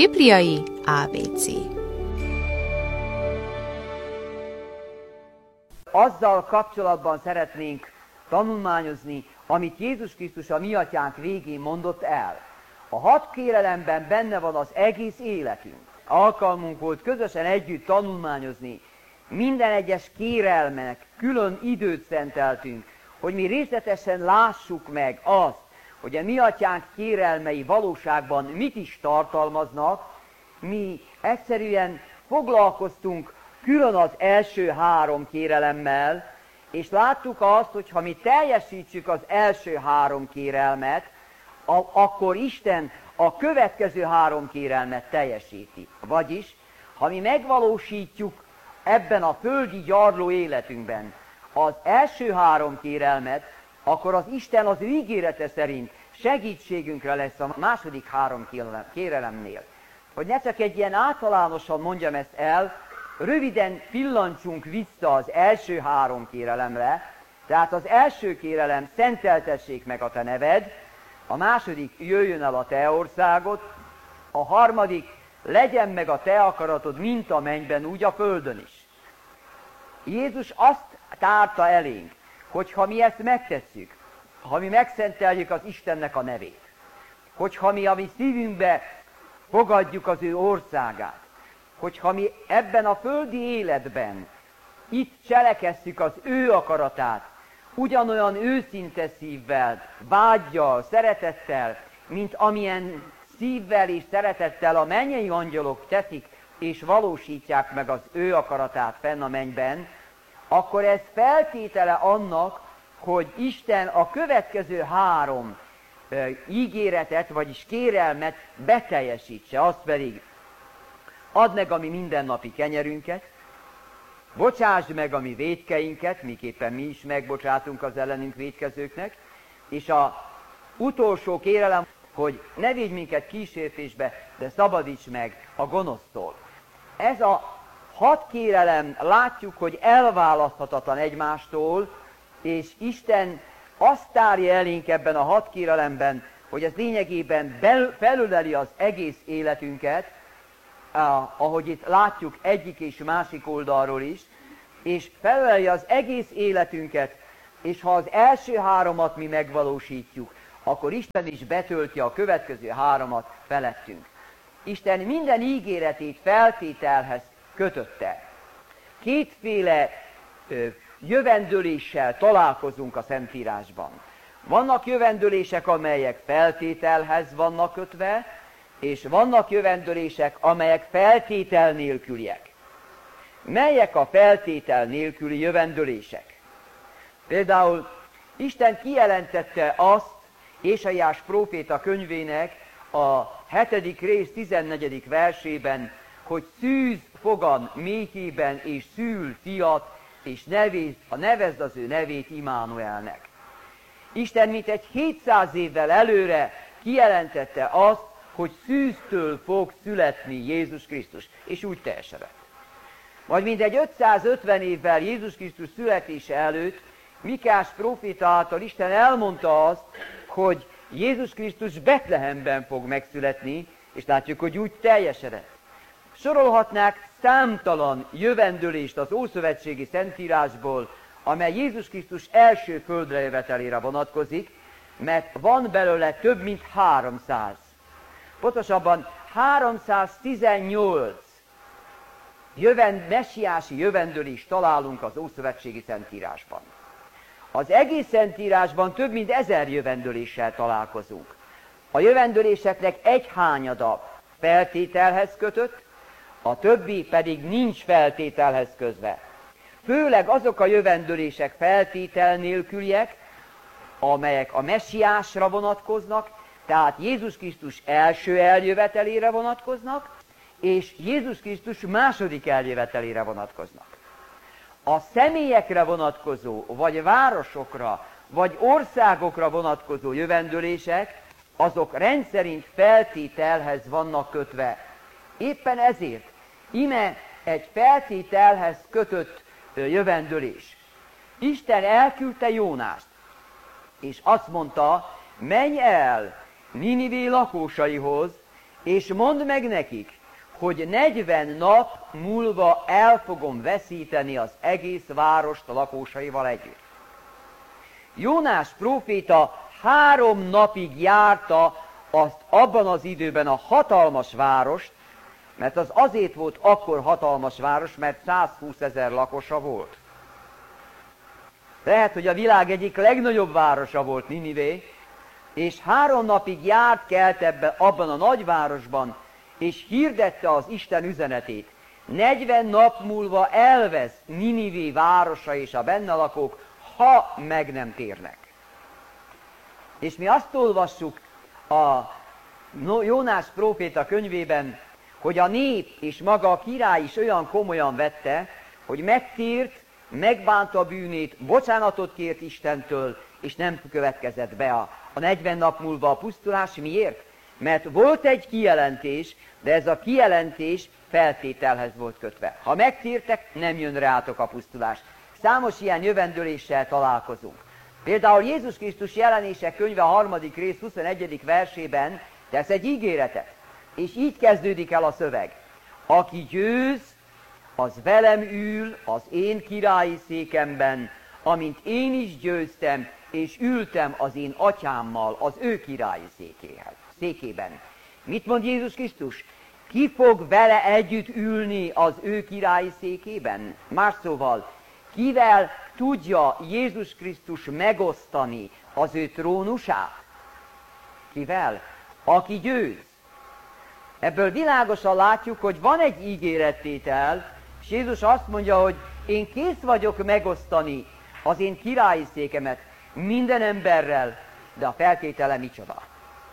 Bibliai ABC. Azzal kapcsolatban szeretnénk tanulmányozni, amit Jézus Krisztus a mi atyánk végén mondott el. A 6 kérelemben benne van az egész életünk. Alkalmunk volt közösen együtt tanulmányozni. Minden egyes kérelmnek külön időt szenteltünk, hogy mi részletesen lássuk meg azt, hogy a mi atyánk kérelmei valóságban mit is tartalmaznak. Mi egyszerűen foglalkoztunk külön az első 3 kérelemmel, és láttuk azt, hogy ha mi teljesítsük az első 3 kérelmet, akkor Isten a következő 3 kérelmet teljesíti. Vagyis, ha mi megvalósítjuk ebben a földi gyarló életünkben az első 3 kérelmet, akkor az Isten az ígérete szerint segítségünkre lesz a második 3 kérelemnél. Hogy ne csak egy ilyen általánosan mondjam ezt el, röviden pillancsunk vissza az első 3 kérelemre. Tehát az első kérelem: szenteltessék meg a te neved, a második: jöjjön el a te országod, a harmadik: legyen meg a te akaratod, mint a mennyben, úgy a földön is. Jézus azt tárta elénk, hogy ha mi ezt megtesszük, ha mi megszenteljük az Istennek a nevét, hogyha mi a mi szívünkbe fogadjuk az ő országát, hogyha mi ebben a földi életben itt cselekesszük az ő akaratát, ugyanolyan őszinte szívvel, vággyal, szeretettel, mint amilyen szívvel és szeretettel a mennyei angyalok teszik és valósítják meg az ő akaratát fenn a mennyben, akkor ez feltétele annak, hogy Isten a következő 3 ígéretet, vagyis kérelmet beteljesítse, az pedig: add meg a mi mindennapi kenyerünket, bocsásd meg a mi vétkeinket, miképpen mi is megbocsátunk az ellenünk vétkezőknek, és az utolsó kérelem, hogy ne védj minket kísértésbe, de szabadíts meg a gonosztól. Ez a 6 kérelem, látjuk, hogy elválaszthatatlan egymástól, és Isten azt tárja elénk ebben a 6 kérelemben, hogy ez lényegében felöleli az egész életünket, ahogy itt látjuk egyik és másik oldalról is, és felöleli az egész életünket, és ha az első 3-at mi megvalósítjuk, akkor Isten is betölti a következő 3-at felettünk. Isten minden ígéretét feltételhez kötötte. 2 jövendőléssel találkozunk a Szentírásban. Vannak jövendőlések, amelyek feltételhez vannak kötve, és vannak jövendőlések, amelyek feltétel nélküliek. Melyek a feltétel nélküli jövendőlések? Például Isten kijelentette azt Ézsaiás próféta könyvének a 7. rész 14. versében, hogy szűz fogan méhében és szül fiat, és nevezd az ő nevét Immanuelnek. Isten mintegy 700 évvel előre kijelentette azt, hogy szűztől fog születni Jézus Krisztus, és úgy teljesedett. Majd mindegy 550 évvel Jézus Krisztus születése előtt Mikás próféta által Isten elmondta azt, hogy Jézus Krisztus Betlehemben fog megszületni, és látjuk, hogy úgy teljesedett. Sorolhatnák számtalan jövendőlést az Ószövetségi Szentírásból, amely Jézus Krisztus első földre jövetelére vonatkozik, mert van belőle több mint 300. Pontosabban 318 messiási jövendőlést találunk az Ószövetségi Szentírásban. Az egész Szentírásban több mint 1000 jövendőléssel találkozunk. A jövendőléseknek egy hányada feltételhez kötött, a többi pedig nincs feltételhez közve. Főleg azok a jövendőlések feltétel nélküliek, amelyek a messiásra vonatkoznak, tehát Jézus Krisztus első eljövetelére vonatkoznak, és Jézus Krisztus második eljövetelére vonatkoznak. A személyekre vonatkozó, vagy városokra, vagy országokra vonatkozó jövendőlések, azok rendszerint feltételhez vannak kötve. Éppen ezért ime egy feltételhez kötött jövendőlés. Isten elküldte Jónást, és azt mondta: menj el Ninivé lakósaihoz, és mondd meg nekik, hogy 40 nap múlva el fogom veszíteni az egész várost a lakósaival együtt. Jónás próféta 3 napig járta azt abban az időben a hatalmas várost, mert az azért volt akkor hatalmas város, mert 120 000 lakosa volt. Lehet, hogy a világ egyik legnagyobb városa volt Ninivé, és 3 napig járt kelt abban a nagyvárosban, és hirdette az Isten üzenetét. 40 nap múlva elvesz Ninivé városa és a benne lakók, ha meg nem térnek. És mi azt olvassuk a Jónás próféta könyvében, hogy a nép és maga a király is olyan komolyan vette, hogy megtért, megbánta a bűnét, bocsánatot kért Istentől, és nem következett be a 40 nap múlva a pusztulás. Miért? Mert volt egy kijelentés, de ez a kijelentés feltételhez volt kötve. Ha megtértek, nem jön rátok a pusztulás. Számos ilyen jövendőléssel találkozunk. Például Jézus Krisztus Jelenések könyve 3. rész 21. versében tesz egy ígéretet, és így kezdődik el a szöveg. Aki győz, az velem ül az én királyi székemben, amint én is győztem, és ültem az én atyámmal az ő királyi székében. Mit mond Jézus Krisztus? Ki fog vele együtt ülni az ő királyi székében? Más szóval, kivel tudja Jézus Krisztus megosztani az ő trónusát? Kivel? Aki győz. Ebből világosan látjuk, hogy van egy ígérettétel, és Jézus azt mondja, hogy én kész vagyok megosztani az én királyi székemet minden emberrel, de a feltétele micsoda?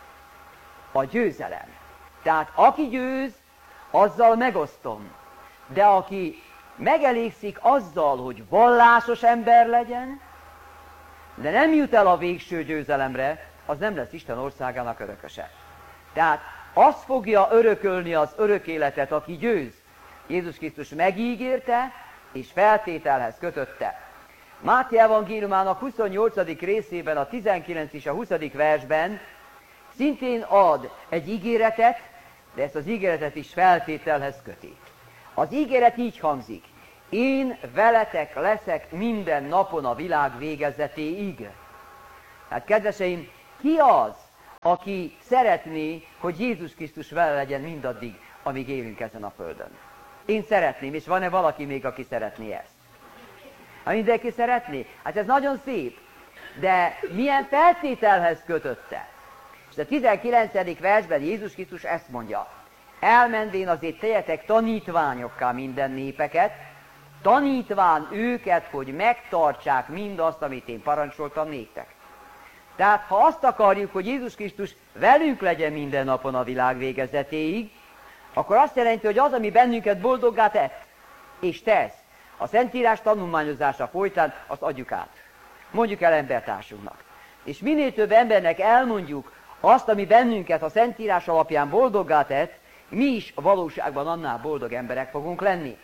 A győzelem. Tehát aki győz, azzal megosztom. De aki megelégszik azzal, hogy vallásos ember legyen, de nem jut el a végső győzelemre, az nem lesz Isten országának örököse. Tehát azt fogja örökölni az örök életet, aki győz. Jézus Krisztus megígérte, és feltételhez kötötte. Máté evangéliumának 28. részében, a 19. és a 20. versben szintén ad egy ígéretet, de ezt az ígéretet is feltételhez köti. Az ígéret így hangzik: én veletek leszek minden napon a világ végezetéig. Hát kedveseim, ki az, aki szeretné, hogy Jézus Krisztus vele legyen mindaddig, amíg élünk ezen a földön? Én szeretném, és van-e valaki még, aki szeretné ezt? Ha mindenki szeretné? Hát ez nagyon szép, de milyen feltételhez kötötte? És a 19. versben Jézus Krisztus ezt mondja: elmenvén azért tegyetek tanítványokká minden népeket, tanítván őket, hogy megtartsák mindazt, amit én parancsoltam néktek. Tehát ha azt akarjuk, hogy Jézus Krisztus velünk legyen minden napon a világ végezetéig, akkor azt jelenti, hogy az, ami bennünket boldoggá tett, és tesz, a Szentírás tanulmányozása folytán, azt adjuk át. Mondjuk el embertársunknak. És minél több embernek elmondjuk azt, ami bennünket a Szentírás alapján boldoggá tett, mi is a valóságban annál boldog emberek fogunk lenni.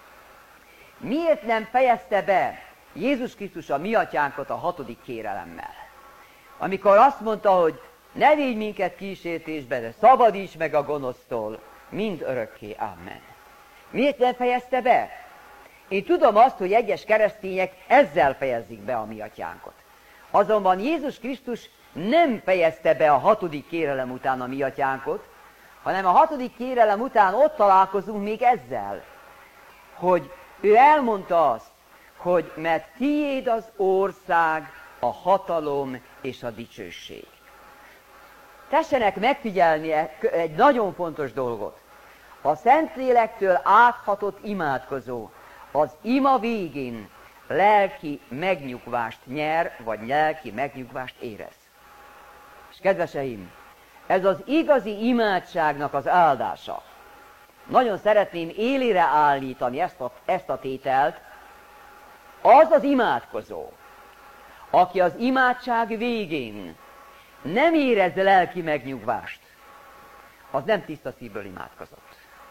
Miért nem fejezte be Jézus Krisztus a mi atyánkat a 6. kérelemmel? Amikor azt mondta, hogy ne védj minket kísértésbe, de szabadíts meg a gonosztól, mind örökké. Amen. Miért nem fejezte be? Én tudom azt, hogy egyes keresztények ezzel fejezik be a mi atyánkot. Azonban Jézus Krisztus nem fejezte be a 6. kérelem után a mi atyánkot, hanem a 6. kérelem után ott találkozunk még ezzel, hogy ő elmondta azt, hogy mert tiéd az ország, a hatalom és a dicsőség. Tessenek megfigyelni egy nagyon fontos dolgot. A Szentlélektől áthatott imádkozó az ima végén lelki megnyugvást nyer, vagy lelki megnyugvást érez. És kedveseim, ez az igazi imádságnak az áldása. Nagyon szeretném élére állítani ezt a tételt. Az az imádkozó, aki az imádság végén nem érez lelki megnyugvást, az nem tiszta szívből imádkozott.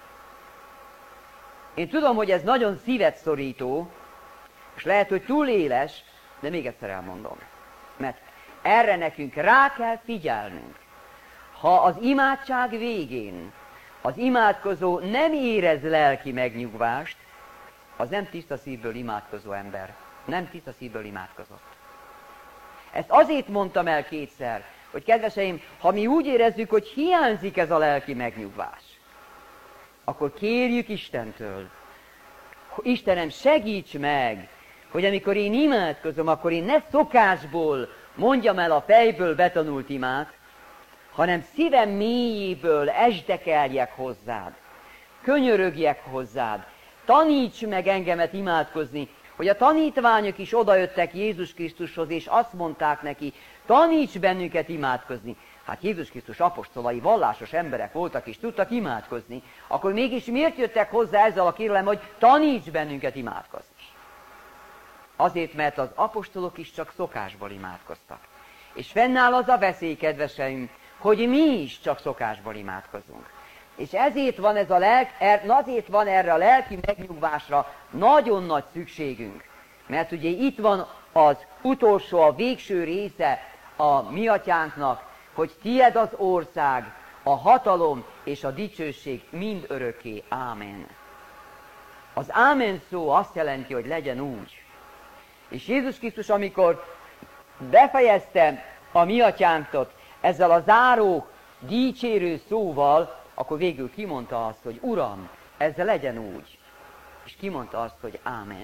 Én tudom, hogy ez nagyon szívet szorító, és lehet, hogy túl éles, de még egyszer elmondom. Mert erre nekünk rá kell figyelnünk. Ha az imádság végén az imádkozó nem érez lelki megnyugvást, az nem tiszta szívből imádkozó ember. Nem tiszta szívből imádkozott. Ezt azért mondtam el kétszer, hogy kedveseim, ha mi úgy érezzük, hogy hiányzik ez a lelki megnyugvás, akkor kérjük Istentől, Istenem, segíts meg, hogy amikor én imádkozom, akkor én ne szokásból mondjam el a fejből betanult imát, hanem szívem mélyéből esdekeljek hozzád, könyörögjek hozzád, taníts meg engemet imádkozni, hogy a tanítványok is odajöttek Jézus Krisztushoz, és azt mondták neki, taníts bennünket imádkozni. Hát Jézus Krisztus apostolai vallásos emberek voltak, és tudtak imádkozni. Akkor mégis miért jöttek hozzá ezzel a kérelem, hogy taníts bennünket imádkozni? Azért, mert az apostolok is csak szokásból imádkoztak. És fennáll az a veszély, kedveseim, hogy mi is csak szokásból imádkozunk. És ezért van, azért van erre a lelki megnyugvásra nagyon nagy szükségünk. Mert ugye itt van az utolsó, a végső része a mi atyánknak, hogy tied az ország, a hatalom és a dicsőség mind örökké. Ámen. Az ámen szó azt jelenti, hogy legyen úgy. És Jézus Krisztus, amikor befejezte a mi atyánkat ezzel a záró, dicsérő szóval, akkor végül kimondta azt, hogy Uram, ez legyen úgy. És kimondta azt, hogy Ámen.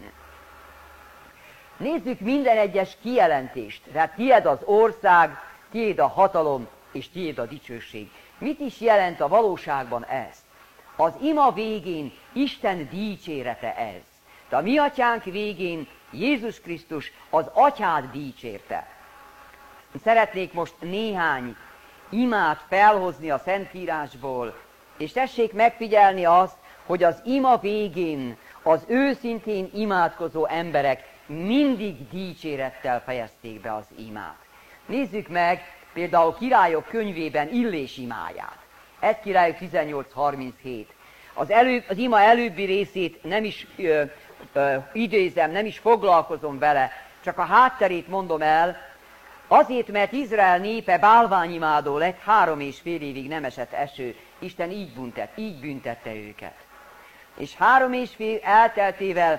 Nézzük minden egyes kijelentést. Tehát tied az ország, tied a hatalom, és tied a dicsőség. Mit is jelent a valóságban ez? Az ima végén Isten dicsérete ez. De a mi atyánk végén Jézus Krisztus az atyát dicsérte. Szeretnék most néhány imát felhozni a Szentírásból, és tessék megfigyelni azt, hogy az ima végén az őszintén imádkozó emberek mindig dicsérettel fejezték be az imát. Nézzük meg például Királyok könyvében Illés imáját. 1 Királyok 18:37. Az ima előbbi részét nem is idézem, nem is foglalkozom vele, csak a hátterét mondom el, azért, mert Izrael népe bálványimádó lett, 3,5 évig nem esett eső. Isten így büntette őket. És 3,5 év elteltével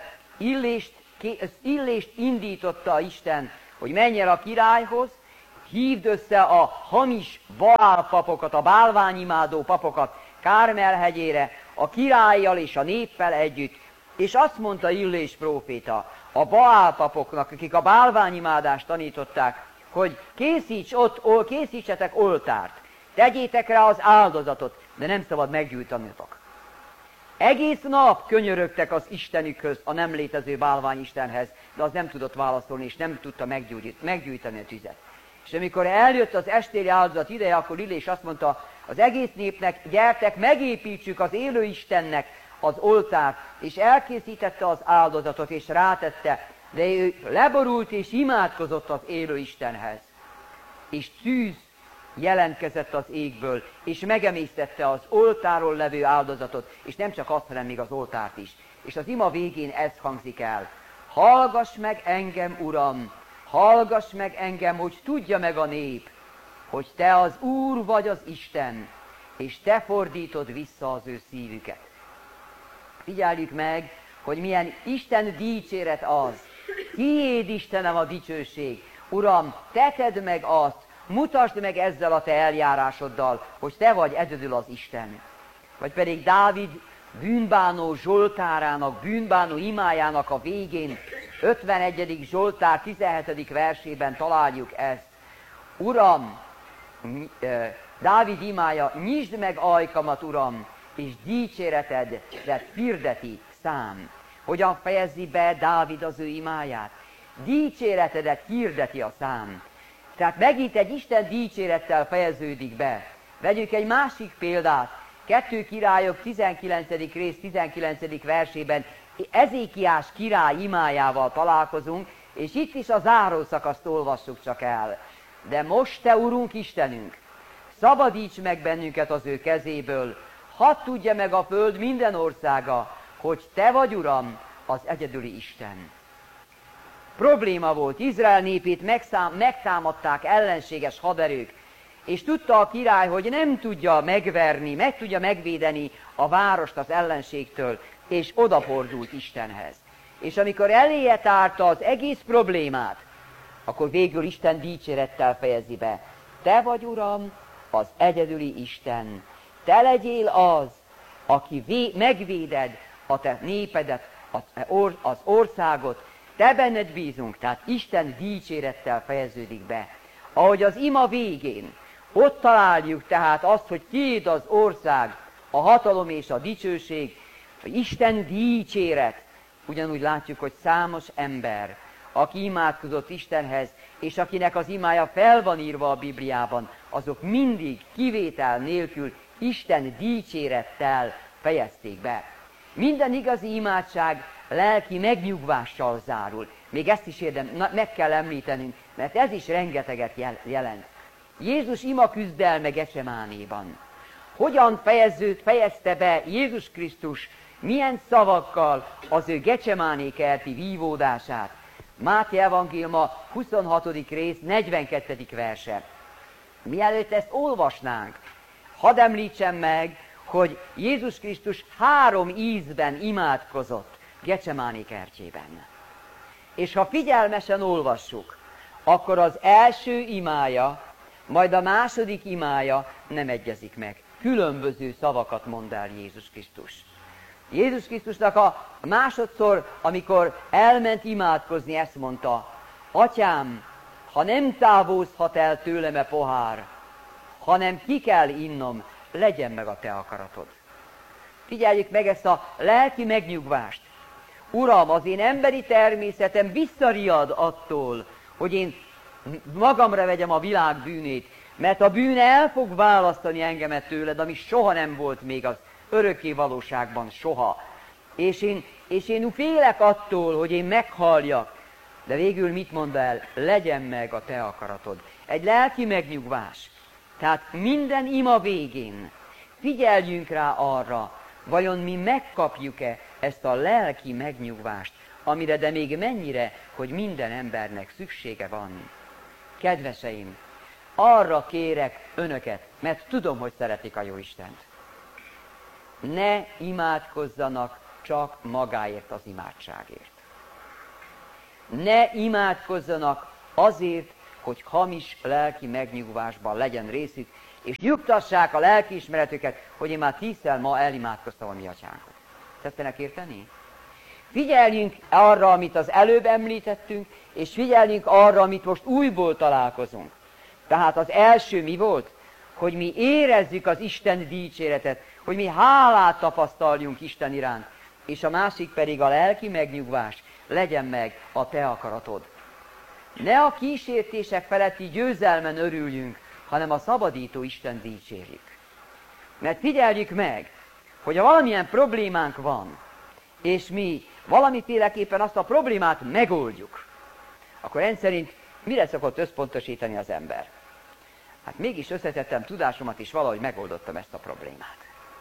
Illést indította Isten, hogy menj el a királyhoz, hívd össze a hamis Baál papokat, a bálványimádó papokat Kármel hegyére, a királlyal és a néppel együtt, és azt mondta Illés próféta a Baál papoknak, akik a bálványimádást tanították, hogy készítsetek oltárt, tegyétek rá az áldozatot, de nem szabad meggyújtanitok. Egész nap könyörögtek az Istenükhöz, a nem létező bálványistenhez, de az nem tudott válaszolni, és nem tudta meggyújtani a tüzet. És amikor eljött az estéri áldozat ideje, akkor Illés azt mondta az egész népnek, gyertek, megépítsük az élő Istennek az oltárt, és elkészítette az áldozatot, és rátette, de ő leborult és imádkozott az élő Istenhez. És tűz jelentkezett az égből, és megemésztette az oltáron levő áldozatot, és nem csak azt, hanem még az oltárt is. És az ima végén ez hangzik el. Hallgass meg engem, Uram, hallgass meg engem, hogy tudja meg a nép, hogy te az Úr vagy az Isten, és te fordítod vissza az ő szívüket. Figyeljük meg, hogy milyen Isten dicséret az. Tiéd, Istenem, a dicsőség. Uram, te tedd meg azt, mutasd meg ezzel a te eljárásoddal, hogy te vagy egyedül az Isten. Vagy pedig Dávid bűnbánó zsoltárának, bűnbánó imájának a végén, 51. Zsoltár 17. versében találjuk ezt. Uram, Dávid imája, nyisd meg ajkamat, Uram, és dicséretedet hirdeti szám. Hogyan fejezi be Dávid az ő imáját? Dicséretedet hirdeti a szám. Tehát megint egy Isten dicsérettel fejeződik be. Vegyük egy másik példát. 2 Királyok 19. rész 19. versében Ezékiás király imájával találkozunk, és itt is a zárószakaszt olvassuk csak el. De most, te Urunk Istenünk, szabadíts meg bennünket az ő kezéből, hadd tudja meg a föld minden országa, hogy te vagy, Uram, az egyedüli Isten. Probléma volt, Izrael népét megtámadták ellenséges haderők, És tudta a király, hogy nem tudja megverni, meg tudja megvédeni a várost az ellenségtől, és odafordult Istenhez. És amikor eléje tárta az egész problémát, akkor végül Isten dicsérettel fejezi be. Te vagy, Uram, az egyedüli Isten. Te legyél az, aki megvéded a te népedet, az országot. Te benned bízunk, tehát Isten dicsérettel fejeződik be. Ahogy az ima végén, ott találjuk tehát azt, hogy tiéd az ország, a hatalom és a dicsőség, Isten dicséret. Ugyanúgy látjuk, hogy számos ember, aki imádkozott Istenhez, és akinek az imája fel van írva a Bibliában, azok mindig kivétel nélkül Isten dicsérettel fejezték be. Minden igazi imádság lelki megnyugvással zárul. Még ezt is meg kell említenünk, mert ez is rengeteget jelent. Jézus ima küzdelme Getsemánéban. Hogyan fejezte be Jézus Krisztus, milyen szavakkal az ő Getsemáné kerti vívódását? Máté evangéliuma 26. rész, 42. verse. Mielőtt ezt olvasnánk, hadd említsem meg, hogy Jézus Krisztus 3 ízben imádkozott Getsemáné kertjében. És ha figyelmesen olvassuk, akkor az első imája, majd a második imája nem egyezik meg. Különböző szavakat mond el Jézus Krisztus. Jézus Krisztusnak a másodszor, amikor elment imádkozni, ezt mondta: Atyám, ha nem távozhat el tőlem a pohár, hanem ki kell innom, legyen meg a te akaratod. Figyeljük meg ezt a lelki megnyugvást. Uram, az én emberi természetem visszariad attól, hogy én magamra vegyem a világ bűnét, mert a bűn el fog választani engemet tőled, ami soha nem volt még az örökké valóságban, soha. És én félek attól, hogy én meghalljak, de végül mit mond el? Legyen meg a te akaratod. Egy lelki megnyugvás. Tehát minden ima végén figyeljünk rá arra, vajon mi megkapjuk-e ezt a lelki megnyugvást, amire, de még mennyire, hogy minden embernek szüksége van. Kedveseim, arra kérek önöket, mert tudom, hogy szeretik a Jóistent. Ne imádkozzanak csak magáért az imádságért. Ne imádkozzanak azért, hogy hamis lelki megnyugvásban legyen részük, és nyugtassák a lelkiismeretüket, hogy én már 10-szer ma elimádkoztam a mi atyánkot. Tettenek érteni? Figyeljünk arra, amit az előbb említettünk, és figyeljünk arra, amit most újból találkozunk. Tehát az első mi volt? Hogy mi érezzük az Isten dicséretet, hogy mi hálát tapasztaljunk Isten iránt, és a másik pedig a lelki megnyugvás, legyen meg a te akaratod. Ne a kísértések feletti győzelmen örüljünk, hanem a szabadító Isten dicsérjük. Mert figyeljük meg, hogy ha valamilyen problémánk van, és mi valamiféleképpen azt a problémát megoldjuk, akkor rendszerint mire szokott összpontosítani az ember? Hát mégis összetettem tudásomat, és valahogy megoldottam ezt a problémát.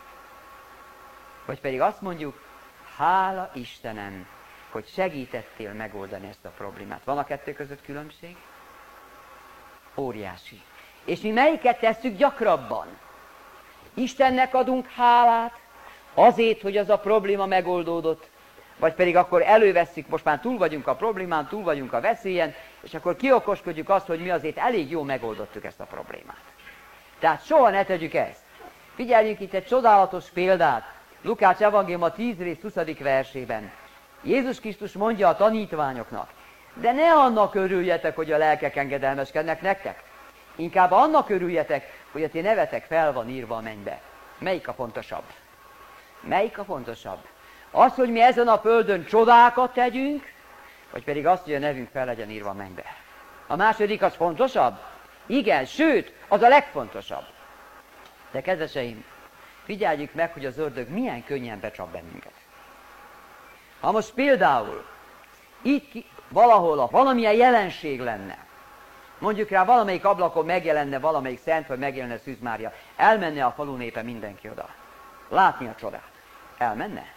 Vagy pedig azt mondjuk, hála Istenem, hogy segítettél megoldani ezt a problémát. Van a kettő között különbség? Óriási. És mi melyiket tesszük gyakrabban? Istennek adunk hálát azért, hogy az a probléma megoldódott, vagy pedig akkor elővesszük, most már túl vagyunk a problémán, túl vagyunk a veszélyen, és akkor kiokoskodjuk azt, hogy mi azért elég jól megoldottuk ezt a problémát. Tehát soha ne tegyük ezt. Figyeljünk itt egy csodálatos példát, Lukács evangéliuma 10 rész 20. versében. Jézus Krisztus mondja a tanítványoknak: de ne annak örüljetek, hogy a lelkek engedelmeskednek nektek. Inkább annak örüljetek, hogy a ti nevetek fel van írva a mennybe. Melyik a fontosabb? Melyik a fontosabb? Az, hogy mi ezen a földön csodákat tegyünk, vagy pedig az, hogy a nevünk fel legyen írva a mennybe. A második az fontosabb? Igen, sőt, az a legfontosabb. De kedveseim, figyeljük meg, hogy az ördög milyen könnyen becsap bennünket. Ha most például itt valahol valamilyen jelenség lenne, mondjuk rá valamelyik ablakon megjelenne valamelyik szent, vagy megjelenne Szűz Mária, elmenne a falu népe mindenki oda. Látni a csodát. Elmenne?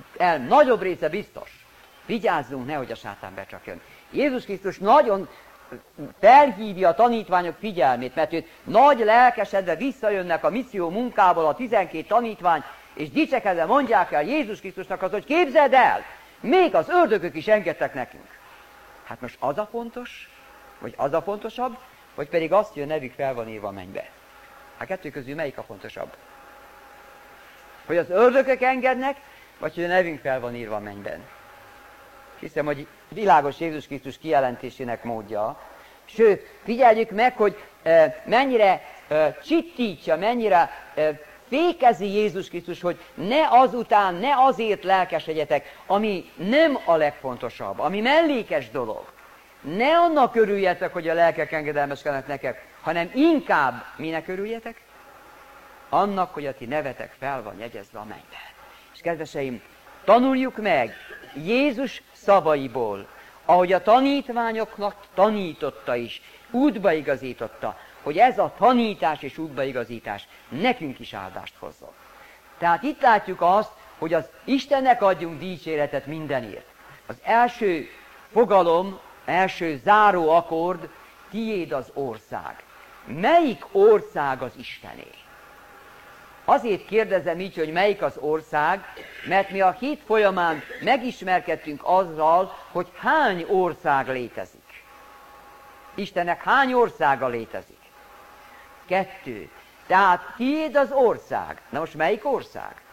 Nagyobb része biztos. Vigyázzunk, nehogy a sátán becsapjon. Jézus Krisztus nagyon felhívja a tanítványok figyelmét, mert őt nagy lelkesedve visszajönnek a misszió munkából a 12 tanítvány, és dicsekedve mondják el Jézus Krisztusnak az, hogy képzeld el, még az ördögök is engedtek nekünk. Hát most az a fontos, vagy az a fontosabb, vagy pedig azt, hogy a nevük fel van írva a mennybe. Hát kettő közül melyik a fontosabb? Hogy az ördögök engednek, vagy hogy a nevünk fel van írva a mennyben. Hiszem, hogy világos Jézus Krisztus kijelentésének módja. Sőt, figyeljük meg, hogy mennyire csittítja, mennyire fékezi Jézus Krisztus, hogy ne azután, ne azért lelkesedjetek, ami nem a legfontosabb, ami mellékes dolog. Ne annak örüljetek, hogy a lelkek engedelmeskednek nektek, hanem inkább minek örüljetek? Annak, hogy a ti nevetek fel van jegyezve a mennyben. És kedveseim, tanuljuk meg Jézus szavaiból, ahogy a tanítványoknak tanította is, útbaigazította, hogy ez a tanítás és útbaigazítás nekünk is áldást hozzon. Tehát itt látjuk azt, hogy az Istennek adjunk dicséretet mindenért. Az első fogalom, első záró akkord, tiéd az ország. Melyik ország az Istené? Azért kérdezem így, hogy melyik az ország, mert mi a hét folyamán megismerkedtünk azzal, hogy hány ország létezik. Istennek hány országa létezik? 2. Tehát tiéd az ország. Na most melyik ország?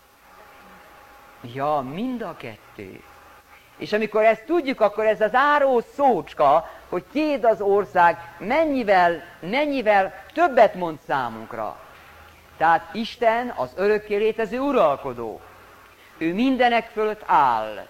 Ja, mind a 2. És amikor ezt tudjuk, akkor ez az áró szócska, hogy tiéd az ország, mennyivel többet mond számunkra. Tehát Isten az örökké létező uralkodó. Ő mindenek fölött áll.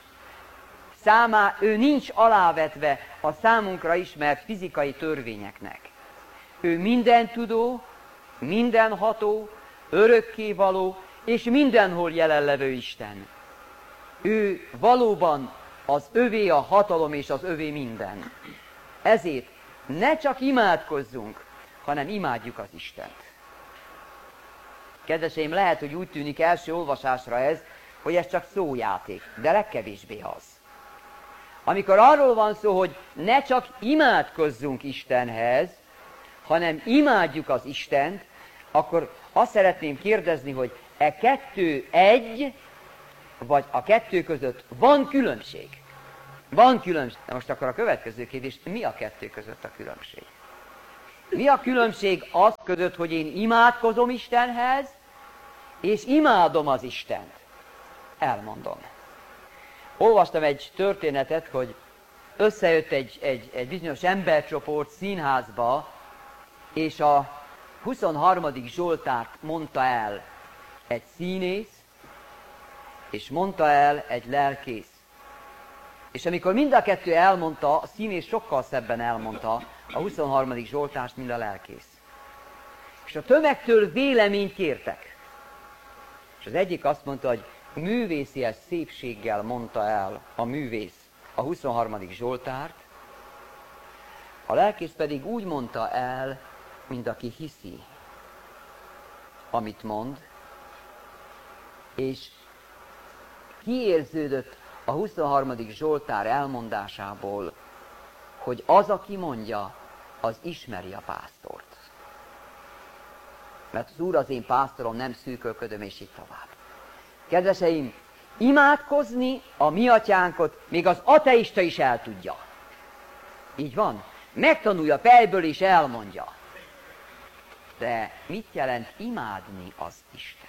Ő nincs alávetve a számunkra ismert fizikai törvényeknek. Ő mindentudó, mindenható, örökkévaló és mindenhol jelenlevő Isten. Ő valóban az övé a hatalom és az övé minden. Ezért ne csak imádkozzunk, hanem imádjuk az Istent. Kedveseim, lehet, hogy úgy tűnik első olvasásra ez, hogy ez csak szójáték, de legkevésbé az. Amikor arról van szó, hogy ne csak imádkozzunk Istenhez, hanem imádjuk az Istent, akkor azt szeretném kérdezni, hogy e kettő egy, vagy a kettő között van különbség? Van különbség. Na most akkor a következő kérdés, mi a kettő között a különbség? Mi a különbség az között, hogy én imádkozom Istenhez, és imádom az Istent? Elmondom. Olvastam egy történetet, hogy összejött egy bizonyos embercsoport színházba, és a 23. Zsoltárt mondta el egy színész, és mondta el egy lelkész. És amikor mind a kettő elmondta, a színész sokkal szebben elmondta a 23. Zsoltárt, mint a lelkész. És a tömegtől véleményt kértek. És az egyik azt mondta, hogy művészies szépséggel mondta el a művész a 23. Zsoltárt, a lelkész pedig úgy mondta el, mint aki hiszi, amit mond, és kiérződött a 23. Zsoltár elmondásából, hogy az, aki mondja, az ismeri a pásztort. Mert az Úr az én pásztorom, nem szűkölködöm, és így tovább. Kedveseim, imádkozni a mi atyánkot még az ateista is el tudja. Így van? Megtanulja fejből és elmondja. De mit jelent imádni az Istent?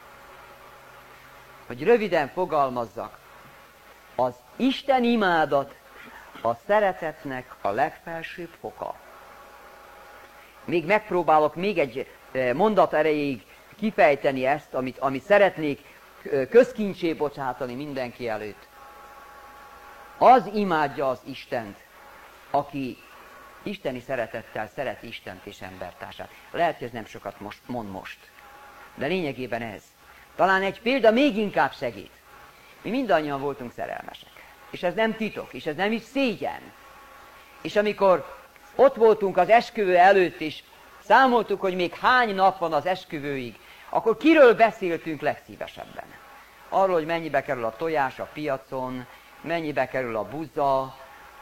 Hogy röviden fogalmazzak, az Isten imádat a szeretetnek a legfelsőbb foka. Még megpróbálok még egy mondat erejéig kifejteni ezt, amit szeretnék közkincsé bocsátani mindenki előtt. Az imádja az Istent, aki isteni szeretettel szereti Istent és embertársát. Lehet, hogy ez nem sokat mond most, de lényegében ez. Talán egy példa még inkább segít. Mi mindannyian voltunk szerelmesek. És ez nem titok, és ez nem is szégyen. És amikor ott voltunk az esküvő előtt, és számoltuk, hogy még hány nap van az esküvőig, akkor kiről beszéltünk legszívesebben? Arról, hogy mennyibe kerül a tojás a piacon, mennyibe kerül a buza,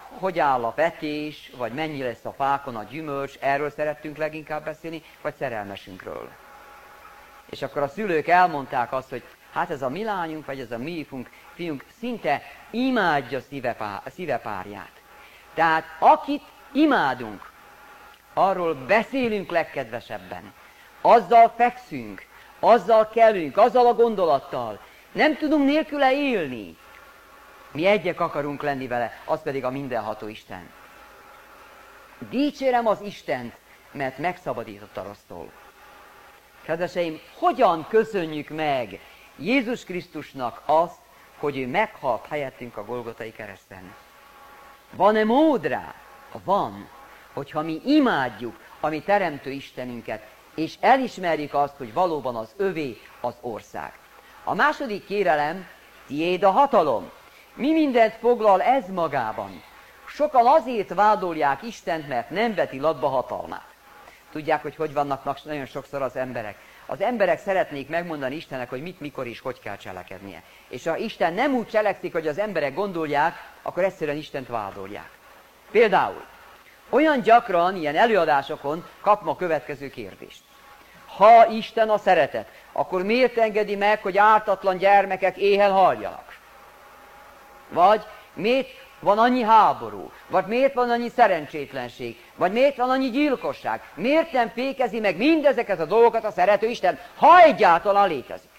hogy áll a vetés, vagy mennyi lesz a fákon a gyümölcs, erről szerettünk leginkább beszélni, vagy szerelmesünkről. És akkor a szülők elmondták azt, hogy hát ez a mi lányunk, vagy ez a mi fiunk szinte imádja szívepárját. Tehát akit imádunk, arról beszélünk legkedvesebben. Azzal fekszünk, azzal kelünk, azzal a gondolattal. Nem tudunk nélküle élni. Mi egyek akarunk lenni vele, az pedig a mindenható Isten. Dicsérem az Istent, mert megszabadított a rossztól. Kedveseim, hogyan köszönjük meg Jézus Krisztusnak azt, hogy ő meghalt helyettünk a Golgotai kereszten? Van-e mód rá? Van, hogyha mi imádjuk a mi teremtő Istenünket, és elismerjük azt, hogy valóban az övé az ország. A második kérelem, tiéd a hatalom. Mi mindent foglal ez magában? Sokan azért vádolják Istent, mert nem veti latba hatalmát. Tudják, hogy vannak nagyon sokszor az emberek. Az emberek szeretnék megmondani Istennek, hogy mit, mikor és hogy kell cselekednie. És ha Isten nem úgy cselekszik, hogy az emberek gondolják, akkor egyszerűen Istent vádolják. Például, olyan gyakran, ilyen előadásokon kapom a következő kérdést. Ha Isten a szeretet, akkor miért engedi meg, hogy ártatlan gyermekek éhen haljanak? Vagy miért van annyi háború? Vagy miért van annyi szerencsétlenség? Vagy miért van annyi gyilkosság? Miért nem fékezi meg mindezeket a dolgokat a szerető Isten, ha egyáltalán létezik?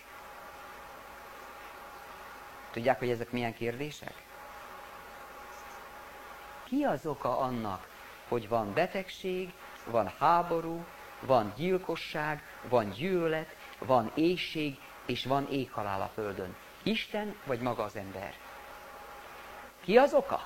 Tudják, hogy ezek milyen kérdések? Ki az oka annak, hogy van betegség, van háború, van gyilkosság, van gyűlölet, van éhség, és van éhhalál a földön? Isten vagy maga az ember? Ki az oka?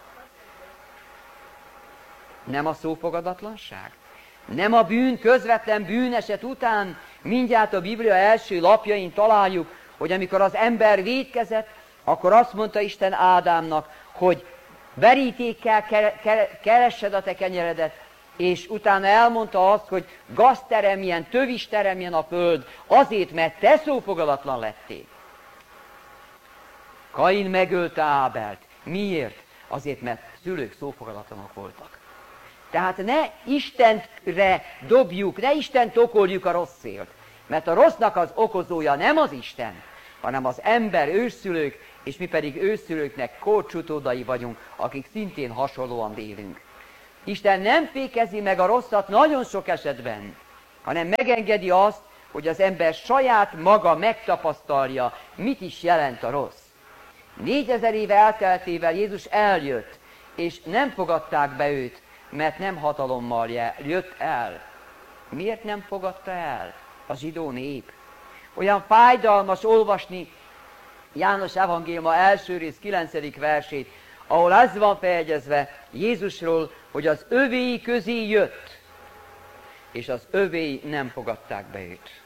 Nem a szófogadatlanság? Nem a bűn, közvetlen bűneset után mindjárt a Biblia első lapjain találjuk, hogy amikor az ember vétkezett, akkor azt mondta Isten Ádámnak, hogy verítékkel keressed a te kenyeredet, és utána elmondta azt, hogy gazt teremjen, tövis teremjen a föld, azért, mert te szófogadatlan lettél. Kain megölte Ábelt. Miért? Azért, mert szülők szófogadatlanok voltak. Tehát ne Istenre dobjuk, ne Istent okoljuk a rossz szélt. Mert a rossznak az okozója nem az Isten, hanem az ember, ősszülők, és mi pedig ősszülőknek kórcsutódai vagyunk, akik szintén hasonlóan élünk. Isten nem fékezi meg a rosszat nagyon sok esetben, hanem megengedi azt, hogy az ember saját maga megtapasztalja, mit is jelent a rossz. 4000 éve elteltével Jézus eljött, és nem fogadták be őt, mert nem hatalommal jött el. Miért nem fogadta el a zsidó nép? Olyan fájdalmas olvasni János evangéliuma első rész 9. versét, ahol ez van feljegyezve Jézusról, hogy az övéi közé jött, és az övéi nem fogadták be őt.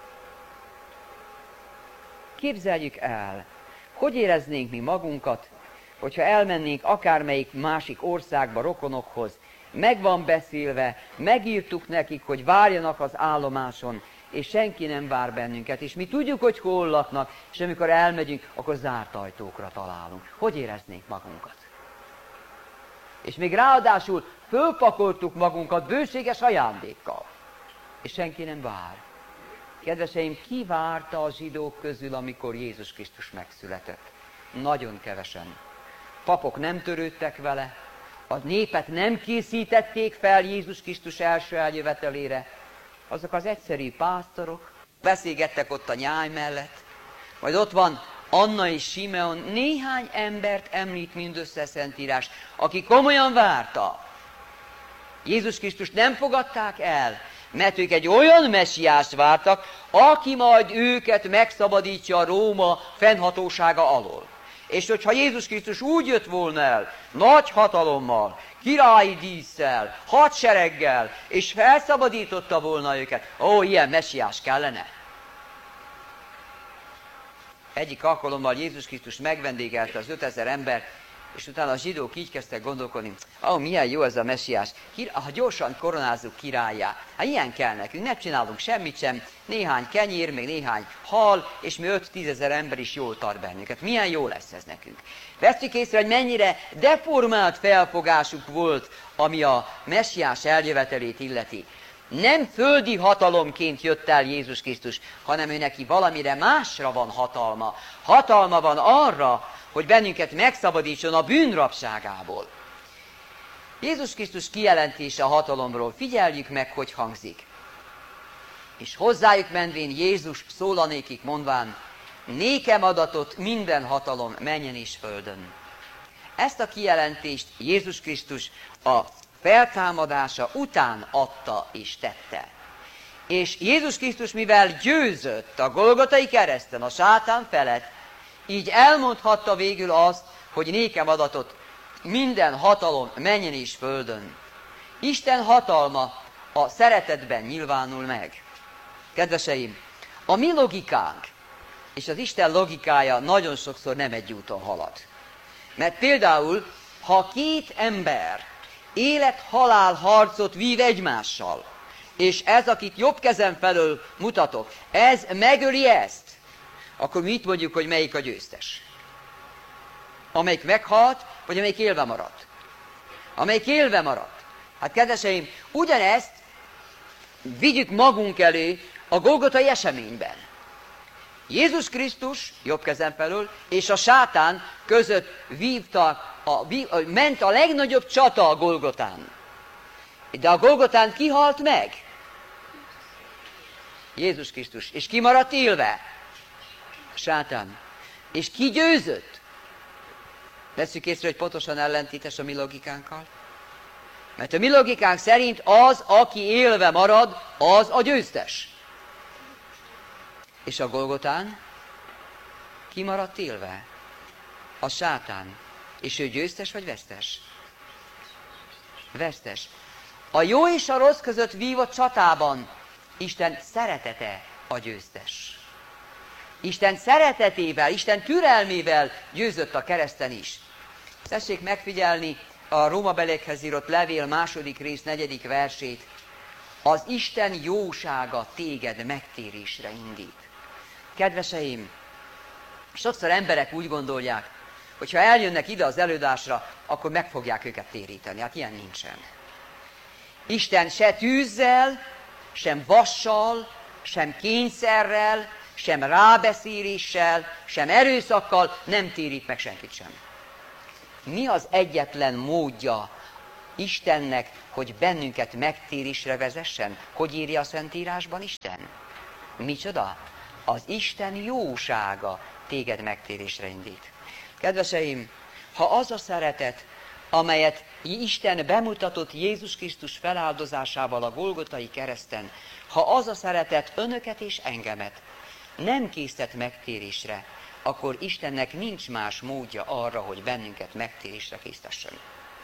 Képzeljük el, hogy éreznénk mi magunkat, hogyha elmennénk akármelyik másik országba, rokonokhoz, meg van beszélve, megírtuk nekik, hogy várjanak az állomáson, és senki nem vár bennünket, és mi tudjuk, hogy hol laknak, és amikor elmegyünk, akkor zárt ajtókra találunk. Hogy éreznénk magunkat? És még ráadásul fölpakoltuk magunkat bőséges ajándékkal, és senki nem vár. Kedveseim, ki várta a zsidók közül, amikor Jézus Krisztus megszületett? Nagyon kevesen. Papok nem törődtek vele, a népet nem készítették fel Jézus Krisztus első eljövetelére. Azok az egyszerű pásztorok beszélgettek ott a nyáj mellett, majd ott van Anna és Simeon, néhány embert említ mindössze a Szentírás, aki komolyan várta. Jézus Krisztust nem fogadták el, mert ők egy olyan messiást vártak, aki majd őket megszabadítja a Róma fennhatósága alól. És hogyha Jézus Krisztus úgy jött volna el, nagy hatalommal, királyi dísszel, hadsereggel, és felszabadította volna őket, ilyen messiás kellene. Egyik alkalommal Jézus Krisztus megvendégelte az 5000 ember, És utána a zsidók így kezdtek gondolkodni, milyen jó ez a messiás, ha gyorsan koronázzuk királlyá. Hát ilyen kell nekünk, nem csinálunk semmit sem, néhány kenyér, még néhány hal, és mi 5-10 ezer ember is jól tart bennünket. Milyen jó lesz ez nekünk. Vesszük észre, hogy mennyire deformált felfogásuk volt, ami a messiás eljövetelét illeti. Nem földi hatalomként jött el Jézus Krisztus, hanem ő neki valamire másra van hatalma. Hatalma van arra, hogy bennünket megszabadítson a bűnrabságából. Jézus Krisztus kijelentése a hatalomról, figyeljük meg, hogy hangzik. És hozzájuk menvén Jézus szólanékik mondván, nékem adatott minden hatalom mennyen és földön. Ezt a kijelentést Jézus Krisztus a feltámadása után adta és tette. És Jézus Krisztus, mivel győzött a Golgotai kereszten a sátán felett, így elmondhatta végül azt, hogy nékem adatott minden hatalom mennyen és földön. Isten hatalma a szeretetben nyilvánul meg. Kedveseim, a mi logikánk és az Isten logikája nagyon sokszor nem egy úton halad. Mert például, ha két ember élet-halál harcot vív egymással, és ez, akit jobb kezem felől mutatok, ez megöli ezt, akkor mi itt mondjuk, hogy melyik a győztes. Amelyik meghalt, vagy amelyik élve maradt. Amelyik élve maradt. Hát kedveseim, ugyanezt vigyük magunk elé a golgotai eseményben. Jézus Krisztus jobb kezem felől, és a sátán között ment a legnagyobb csata a Golgotán. De a Golgotán ki halt meg? Jézus Krisztus. És ki maradt élve? A sátán. És ki győzött? Vesszük észre, hogy pontosan ellentétes a mi logikánkkal. Mert a mi logikánk szerint az, aki élve marad, az a győztes. És a Golgotán ki maradt élve? A sátán. És ő győztes vagy vesztes? Vesztes. A jó és a rossz között vívott csatában Isten szeretete a győztes. Isten szeretetével, Isten türelmével győzött a kereszten is. Tessék megfigyelni a Rómabeliekhez írott levél 2. rész 4. versét. Az Isten jósága téged megtérésre indít. Kedveseim, sokszor emberek úgy gondolják, hogy ha eljönnek ide az előadásra, akkor meg fogják őket téríteni. Hát ilyen nincsen. Isten se tűzzel, sem vassal, sem kényszerrel, sem rábeszéléssel, sem erőszakkal nem térít meg senkit sem. Mi az egyetlen módja Istennek, hogy bennünket megtérésre vezessen? Hogy írja a Szentírásban Isten? Micsoda? Az Isten jósága téged megtérésre indít. Kedveseim, ha az a szeretet, amelyet Isten bemutatott Jézus Krisztus feláldozásával a Golgotai kereszten, ha az a szeretet önöket és engemet nem késztet megtérésre, akkor Istennek nincs más módja arra, hogy bennünket megtérésre késztessen.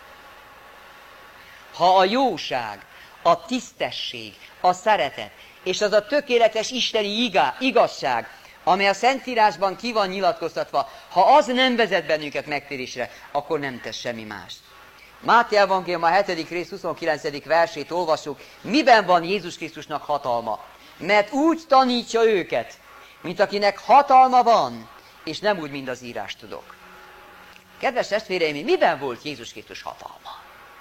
Ha a jóság, a tisztesség, a szeretet, és az a tökéletes isteni igazság, amely a Szentírásban ki van nyilatkoztatva, ha az nem vezet bennünket megtérésre, akkor nem tesz semmi mást. Máté evangélium a 7. rész 29. versét olvassuk, miben van Jézus Krisztusnak hatalma? Mert úgy tanítja őket, mint akinek hatalma van, és nem úgy, mint az írástudók. Kedves testvéreim, miben volt Jézus Krisztus hatalma?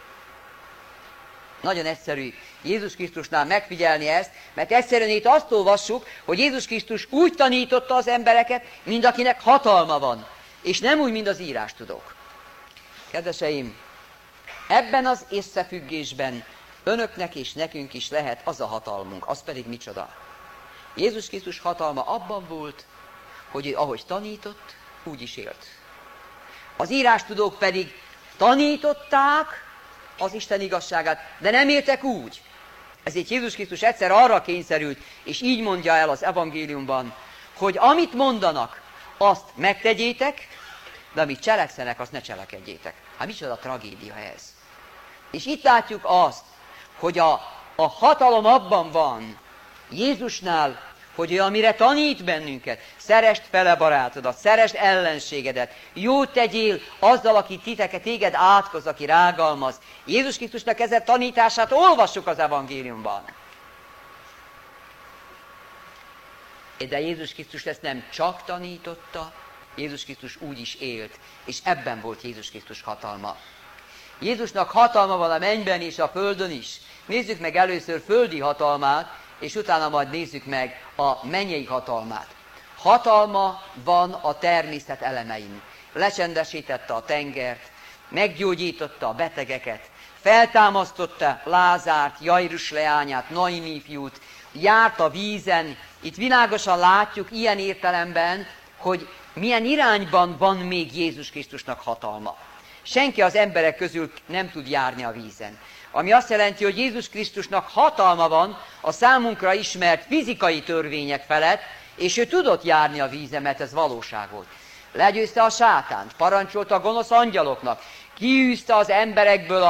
Nagyon egyszerű Jézus Krisztusnál megfigyelni ezt, mert egyszerűen itt azt olvassuk, hogy Jézus Krisztus úgy tanította az embereket, mint akinek hatalma van, és nem úgy, mint az írástudók. Kedveseim, ebben az összefüggésben önöknek és nekünk is lehet az a hatalmunk, az pedig micsoda? Jézus Krisztus hatalma abban volt, hogy ő ahogy tanított, úgy is élt. Az írástudók pedig tanították az Isten igazságát, de nem éltek úgy. Ezért Jézus Krisztus egyszer arra kényszerült, és így mondja el az evangéliumban, hogy amit mondanak, azt megtegyétek, de amit cselekszenek, azt ne cselekedjétek. Hát micsoda tragédia ez. És itt látjuk azt, hogy a hatalom abban van Jézusnál, hogy ő amire tanít bennünket, szeresd fele barátodat, szeresd ellenségedet, jót tegyél azzal, aki téged átkoz, aki rágalmaz. Jézus Krisztusnak ezen tanítását olvassuk az evangéliumban. De Jézus Krisztus ezt nem csak tanította, Jézus Krisztus úgy is élt, és ebben volt Jézus Krisztus hatalma. Jézusnak hatalma van a mennyben és a földön is. Nézzük meg először földi hatalmát, és utána majd nézzük meg a mennyei hatalmát. Hatalma van a természet elemein. Lecsendesítette a tengert, meggyógyította a betegeket, feltámasztotta Lázárt, Jairus leányát, Naini fiút, járt a vízen. Itt világosan látjuk ilyen értelemben, hogy milyen irányban van még Jézus Krisztusnak hatalma. Senki az emberek közül nem tud járni a vízen. Ami azt jelenti, hogy Jézus Krisztusnak hatalma van a számunkra ismert fizikai törvények felett, és ő tudott járni a vízen, mert ez valóság volt. Legyőzte a sátánt, parancsolta a gonosz angyaloknak, kiűzte az emberekből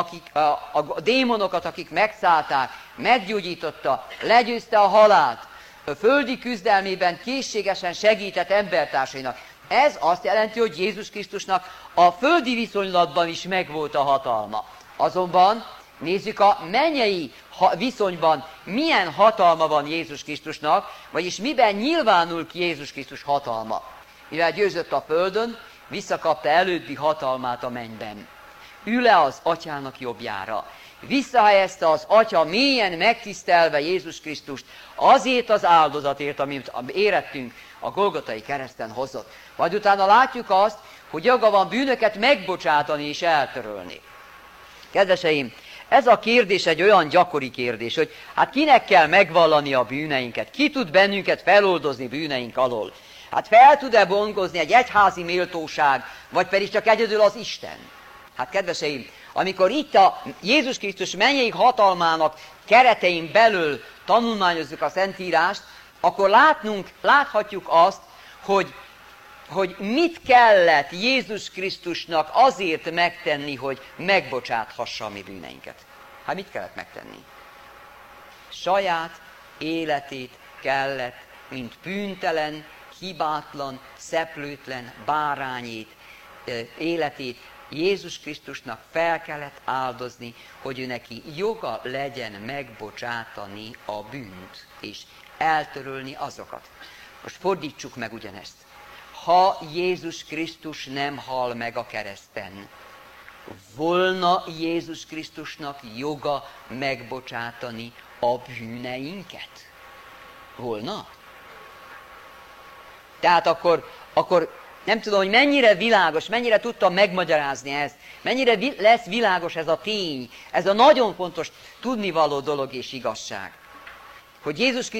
a démonokat, akik megszállták, meggyógyította, legyőzte a halált, a földi küzdelmében készségesen segített embertársainak. Ez azt jelenti, hogy Jézus Krisztusnak a földi viszonylatban is megvolt a hatalma. Azonban nézzük a mennyei viszonyban, milyen hatalma van Jézus Krisztusnak, vagyis miben nyilvánul ki Jézus Krisztus hatalma. Mivel győzött a földön, visszakapta előddi hatalmát a mennyben. Ül le az atyának jobbjára. Visszahelyezte az atya mélyen megtisztelve Jézus Krisztust azért az áldozatért, amit érettünk a Golgotai kereszten hozott. Majd utána látjuk azt, hogy joga van bűnöket megbocsátani és eltörölni. Kedveseim, ez a kérdés egy olyan gyakori kérdés, hogy hát kinek kell megvallani a bűneinket? Ki tud bennünket feloldozni bűneink alól? Hát fel tud-e bongozni egy egyházi méltóság, vagy pedig csak egyedül az Isten? Hát kedveseim, amikor itt a Jézus Krisztus mennyei hatalmának keretein belül tanulmányozzuk a Szentírást, akkor láthatjuk azt, hogy mit kellett Jézus Krisztusnak azért megtenni, hogy megbocsáthassa a mi bűneinket. Hát mit kellett megtenni? Saját életét kellett, mint bűntelen, hibátlan, szeplőtlen bárányét, életét Jézus Krisztusnak fel kellett áldozni, hogy ő neki joga legyen megbocsátani a bűnt, és eltörölni azokat. Most fordítsuk meg ugyanezt. Ha Jézus Krisztus nem hal meg a kereszten, volna Jézus Krisztusnak joga megbocsátani a bűneinket? Volna? Tehát akkor nem tudom, hogy mennyire világos, mennyire tudtam megmagyarázni ezt, mennyire lesz világos ez a tény, ez a nagyon fontos tudnivaló dolog és igazság. Hogy Jézus